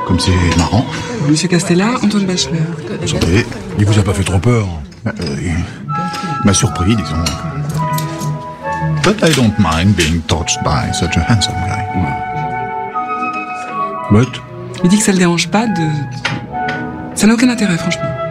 comme c'est marrant. Monsieur Castella, Antoine Bachelard. Santé, il vous a pas fait trop peur. Il m'a surpris, disons. But I don't mind being touched by such a handsome guy. But Il dit que ça le dérange pas de... Ça n'a aucun intérêt, franchement.